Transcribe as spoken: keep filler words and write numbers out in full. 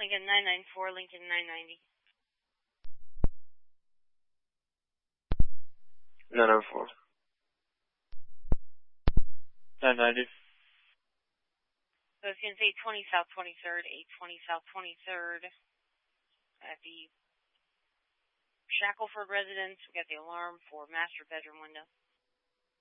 Lincoln nine nine four, Lincoln nine ninety. nine oh four. nine ninety. So it's going to say twenty South twenty-third, eight twenty South twenty-third. At the Shackelford residence, we got the alarm for master bedroom window.